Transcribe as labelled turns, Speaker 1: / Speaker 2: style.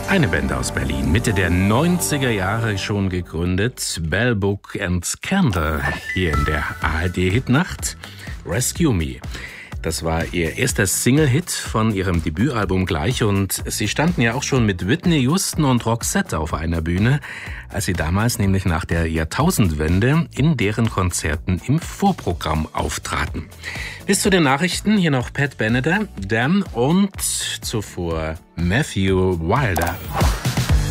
Speaker 1: Eine Band aus Berlin, Mitte der 90er Jahre schon gegründet. Bell, Book and Candle hier in der ARD-Hitnacht. Rescue Me. Das war ihr erster Single-Hit von ihrem Debütalbum gleich und sie standen ja auch schon mit Whitney Houston und Roxette auf einer Bühne, als sie damals nämlich nach der Jahrtausendwende in deren Konzerten im Vorprogramm auftraten. Bis zu den Nachrichten hier noch Pat Benatar, Damn und zuvor Matthew Wilder.